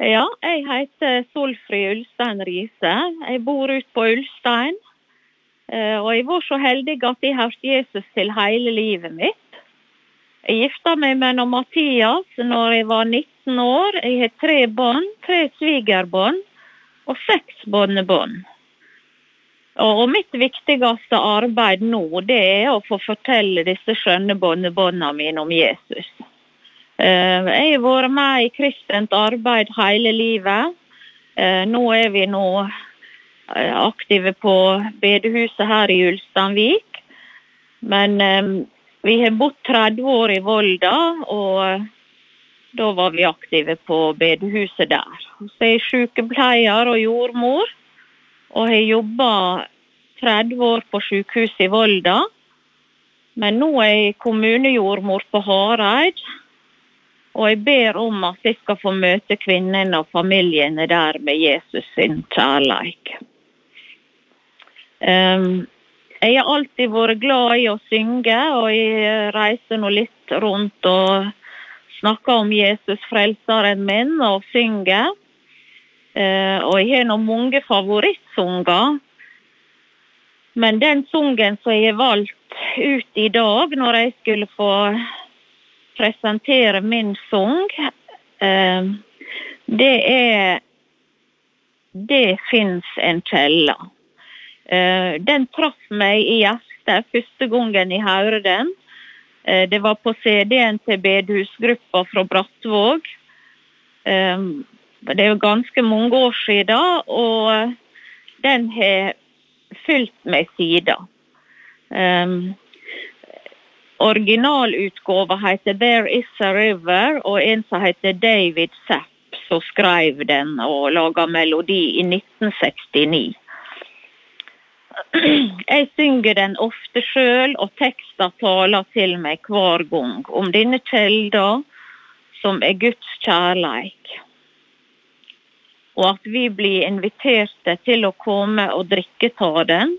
Ja, jeg heter Solfrid Ulstein Riise. Jeg bor ute på Ulstein. Og jeg var så heldig at jeg hørte Jesus til hele livet mitt. Jeg gifta meg med Mathias når jeg var 19 år. Jeg har 3 barn, 3 svigerbånd og 6 barnebarn. Og mitt viktigste arbeid nå, det er å få fortelle disse skjønne barnebarna mine om Jesus. Jeg har vært med i kristent arbeid hele livet. Nå er vi aktive på bedehuset her i Ulsteinvik. Men vi har bodd 30 år i Volda, og da var vi aktive på bedehuset der. Så jeg er sykepleier og jordmor, og har jobbet 30 år på sykehuset i Volda. Men nå er jeg kommunejordmor på Hareid, og jeg ber om at jeg skal få møte kvinnene og familiene der med Jesus sin kjærleik. Jeg har alltid vært glad i å synge, og jeg reiser nå litt rundt og snakker om Jesus, frelseren min, og synger. Og jeg har nå mange favorittsunger, men den sungen som jeg har valgt ut i dag, når jeg skulle få presentere min sang, det er «Det finns en kjella». Den traff meg i hjertet første gangen jeg hørte den. Det var på CD-en til bedehusgruppa fra Brattvåg. Det er jo ganske mange år siden, og den har fylt meg siden. Originalutgåva heter There is a River, og en som heter David Zapp, som skrev den og laget melodi i 1969. Jeg synger den ofte selv, og tekster taler til meg hver gang om denne kjelda som er Guds kjærleik. Og at vi blir inviterte til å komme og drikke ta den.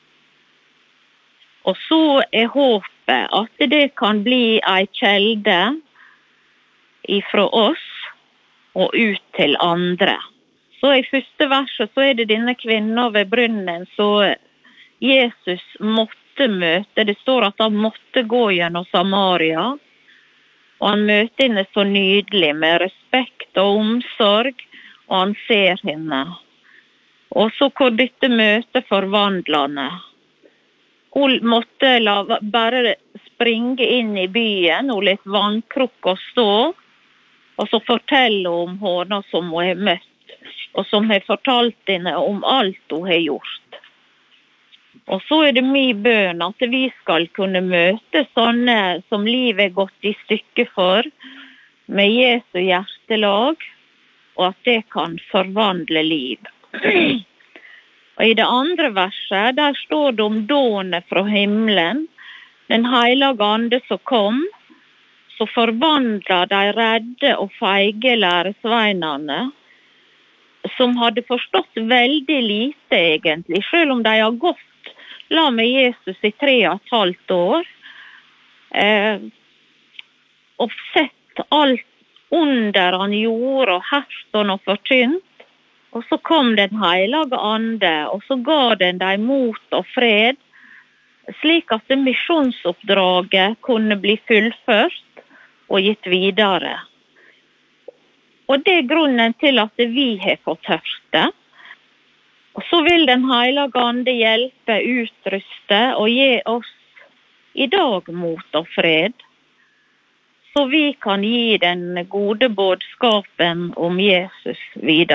Og så er håpet at det kan bli en kjelde ifra oss og ut til andre. Så i første verset så er det denne kvinnen ved brunnen så Jesus måtte møte. Det står at han måtte gå gjennom Samaria, og han møter henne så nydelig med respekt og omsorg, og han ser henne. Og så hvor dette møtet forvandler henne. Hun måtte bare springe inn i byen, hun lette vannkrukka stå, og så fortelle om henne som hun har møtt, og som har fortalt henne om alt hun har gjort. Og så er det min bønn at vi skal kunne møte sånne som livet er gått i stykke for, med Jesu hjertelag, og at det kan forvandle liv. Og i det andre verset, der står det om dånet fra himmelen, den heilige ande som kom, så forvandlet de redde og feige læresveinene, som hadde forstått veldig lite egentlig, selv om de har gått la med Jesus i 3,5 år, og sett alt under han gjorde, og hørt han og forkynt. Og så kom den heilige ande, og så ga den dem mot og fred, slik at misjonsoppdraget kunne bli fullført og gitt videre. Og det er grunnen til at vi har fått hørt det. Og så vil den heilige ande hjelpe, utruste og gi oss i dag mot og fred, så vi kan gi den gode budskapen om Jesus videre.